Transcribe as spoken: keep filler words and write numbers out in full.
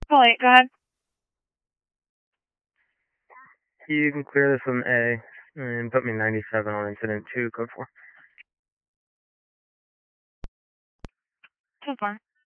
Oh, wait, go ahead. You can clear this on A and put me ninety-seven on incident two, code four. Two four.